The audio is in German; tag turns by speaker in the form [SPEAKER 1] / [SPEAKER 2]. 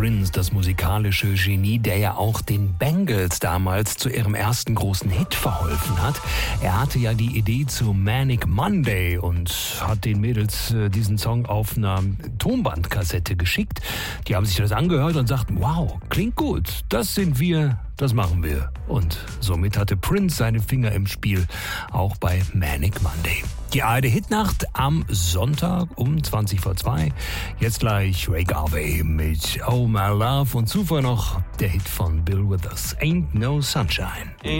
[SPEAKER 1] Prince, das musikalische Genie, der ja auch den Bangles damals zu ihrem ersten großen Hit verholfen hat. Er hatte ja die Idee zu Manic Monday und hat den Mädels diesen Song auf einer Tonbandkassette geschickt. Die haben sich das angehört und sagten, wow, klingt gut, das sind wir, das machen wir. Und somit hatte Prince seine Finger im Spiel, auch bei Manic Monday. Die ARD-Hitnacht am Sonntag um 20 vor 2. Jetzt gleich Ray Garvey mit Oh My Love und zuvor noch der Hit von Bill Withers, Ain't No Sunshine.